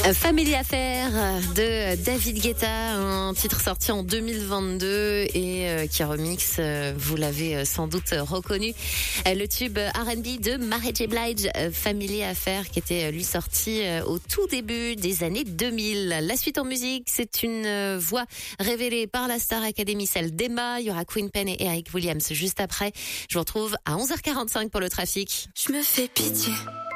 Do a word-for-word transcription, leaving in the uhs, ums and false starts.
Family Affair de David Guetta, un titre sorti en deux mille vingt-deux et euh, qui remixe, euh, vous l'avez sans doute reconnu, euh, le tube R and B de Mary J. Blige, euh, Family Affair, qui était lui sorti euh, au tout début des années deux mille. La suite en musique, c'est une euh, voix révélée par la Star Academy, celle d'Emma. Il y aura Queen Pen et Eric Williams juste après. Je vous retrouve à onze heures quarante-cinq pour le trafic. Je me fais pitié.